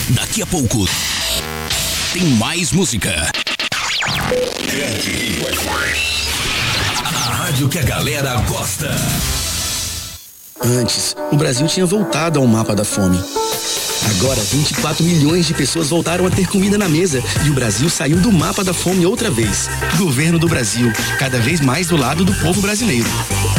Daqui a pouco tem mais música. A rádio que a galera gosta. Antes, o Brasil tinha voltado ao mapa da fome. Agora, 24 milhões de pessoas voltaram a ter comida na mesa e o Brasil saiu do mapa da fome outra vez. Governo do Brasil, cada vez mais do lado do povo brasileiro.